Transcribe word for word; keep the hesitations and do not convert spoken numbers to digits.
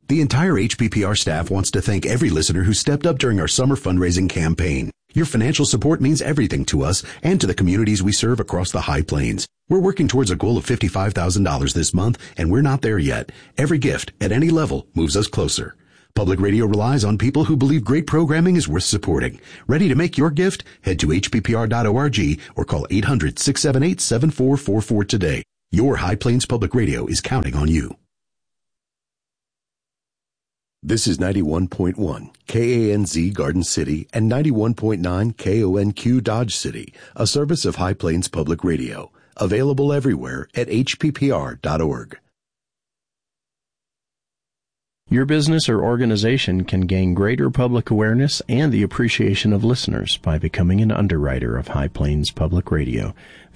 The entire H P P R staff wants to thank every listener who stepped up during our summer fundraising campaign. Your financial support means everything to us and to the communities we serve across the High Plains. We're working towards a goal of fifty-five thousand dollars this month, and we're not there yet. Every gift, at any level, moves us closer. Public radio relies on people who believe great programming is worth supporting. Ready to make your gift? Head to H P P R dot org or call eight hundred, six seven eight, seven four four four today. Your High Plains Public Radio is counting on you. This is ninety-one point one K A N Z Garden City and ninety-one point nine K O N Q Dodge City, a service of High Plains Public Radio. Available everywhere at H P P R dot org. Your business or organization can gain greater public awareness and the appreciation of listeners by becoming an underwriter of High Plains Public Radio.